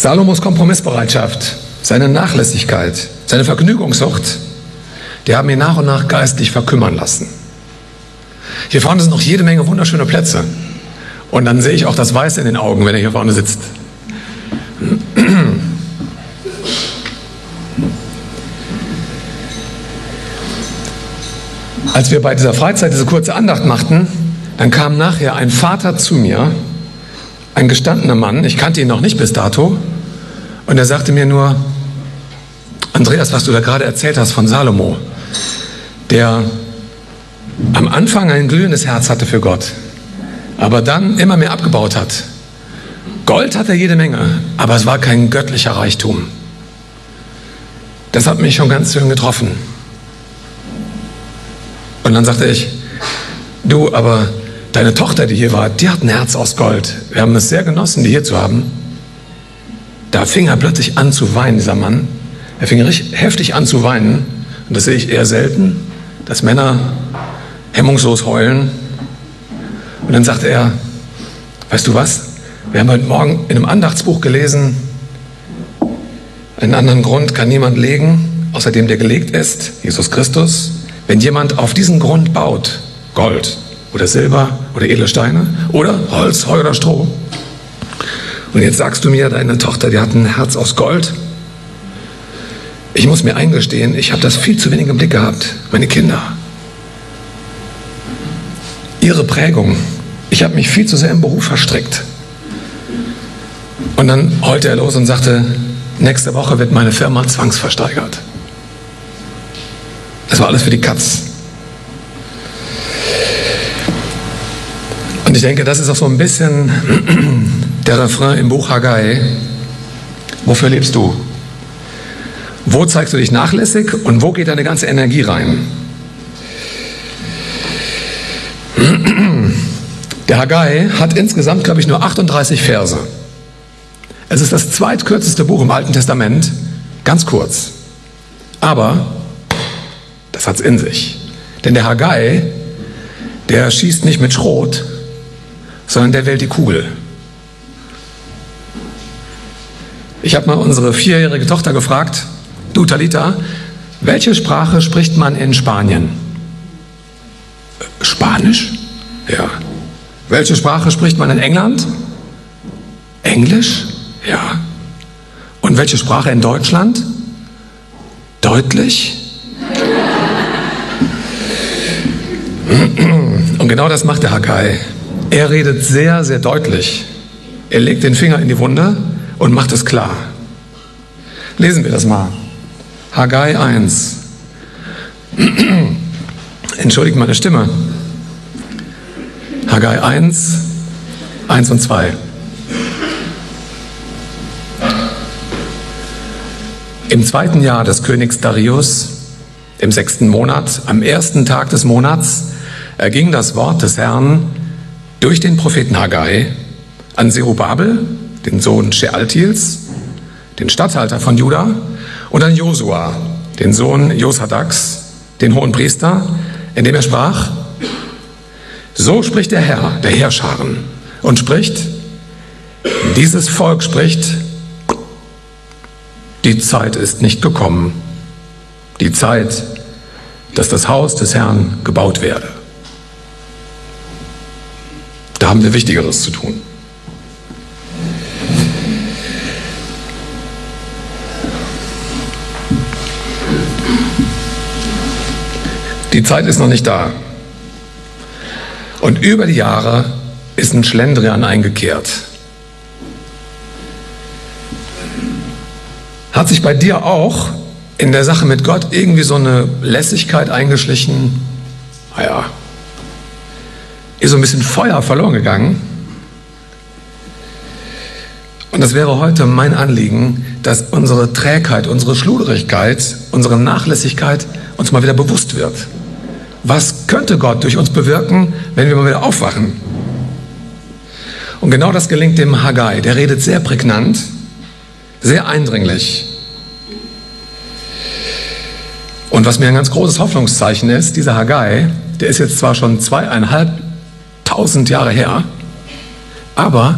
Salomos Kompromissbereitschaft, seine Nachlässigkeit, seine Vergnügungssucht, die haben ihn nach und nach geistlich verkümmern lassen. Hier vorne sind noch jede Menge wunderschöne Plätze. Und dann sehe ich auch das Weiße in den Augen, wenn er hier vorne sitzt. Als wir bei dieser Freizeit diese kurze Andacht machten, dann kam nachher ein Vater zu mir, ein gestandener Mann, ich kannte ihn noch nicht bis dato, und er sagte mir nur: Andreas, was du da gerade erzählt hast von Salomo, der am Anfang ein glühendes Herz hatte für Gott, aber dann immer mehr abgebaut hat. Gold hat er jede Menge, aber es war kein göttlicher Reichtum. Das hat mich schon ganz schön getroffen. Und dann sagte ich: Du, aber deine Tochter, die hier war, die hat ein Herz aus Gold. Wir haben es sehr genossen, die hier zu haben. Da fing er plötzlich an zu weinen, dieser Mann. Er fing richtig heftig an zu weinen. Und das sehe ich eher selten, dass Männer hemmungslos heulen. Und dann sagte er: Weißt du was? Wir haben heute Morgen in einem Andachtsbuch gelesen, einen anderen Grund kann niemand legen, außer dem, der gelegt ist, Jesus Christus. Wenn jemand auf diesen Grund baut, Gold oder Silber oder edle Steine oder Holz, Heu oder Stroh, und jetzt sagst du mir, deine Tochter, die hat ein Herz aus Gold. Ich muss mir eingestehen, ich habe das viel zu wenig im Blick gehabt, meine Kinder. Ihre Prägung. Ich habe mich viel zu sehr im Beruf verstrickt. Und dann heulte er los und sagte: Nächste Woche wird meine Firma zwangsversteigert. Das war alles für die Katz. Und ich denke, das ist auch so ein bisschen der Refrain im Buch Haggai. Wofür lebst du? Wo zeigst du dich nachlässig und wo geht deine ganze Energie rein? Der Haggai hat insgesamt, glaube ich, nur 38 Verse. Es ist das zweitkürzeste Buch im Alten Testament, ganz kurz. Aber das hat es in sich. Denn der Haggai, der schießt nicht mit Schrot, sondern der wählt die Kugel. Ich habe mal unsere 4-jährige Tochter gefragt: Du Talita, welche Sprache spricht man in Spanien? Spanisch? Ja. Welche Sprache spricht man in England? Englisch? Ja. Und welche Sprache in Deutschland? Deutlich? Und genau das macht der Haggai. Er redet sehr, sehr deutlich. Er legt den Finger in die Wunde und macht es klar. Lesen wir das mal. Haggai 1. Entschuldigt meine Stimme. Haggai 1, 1 und 2. Im 2. Jahr des Königs Darius, im 6. Monat, am 1. Tag des Monats, erging das Wort des Herrn durch den Propheten Haggai an Zerubabel, den Sohn Shealtiels, den Statthalter von Juda, und an Josua, den Sohn Josadaks, den Hohenpriester, indem er sprach: So spricht der Herr, der Heerscharen, und spricht: Dieses Volk spricht, die Zeit ist nicht gekommen, die Zeit, dass das Haus des Herrn gebaut werde. Da haben wir Wichtigeres zu tun. Die Zeit ist noch nicht da. Und über die Jahre ist ein Schlendrian eingekehrt. Hat sich bei dir auch in der Sache mit Gott irgendwie so eine Lässigkeit eingeschlichen? Naja, ist so ein bisschen Feuer verloren gegangen. Und das wäre heute mein Anliegen, dass unsere Trägheit, unsere Schluderigkeit, unsere Nachlässigkeit uns mal wieder bewusst wird. Was könnte Gott durch uns bewirken, wenn wir mal wieder aufwachen? Und genau das gelingt dem Haggai. Der redet sehr prägnant, sehr eindringlich. Und was mir ein ganz großes Hoffnungszeichen ist, dieser Haggai, der ist jetzt zwar schon 2500 Jahre her, aber